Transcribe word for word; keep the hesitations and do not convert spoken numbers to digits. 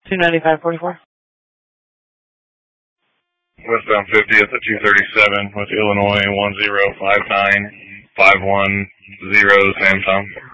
two ninety-five forty-four. Westbound fiftieth at two thirty-seven with Illinois one zero five nine five one zero, same time.